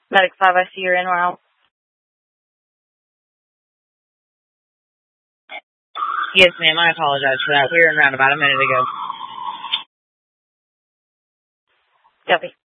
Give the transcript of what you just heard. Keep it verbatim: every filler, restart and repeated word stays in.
Medic five, I see you're in route. Yes, ma'am, I apologize for that. We were in route about a minute ago. Copy.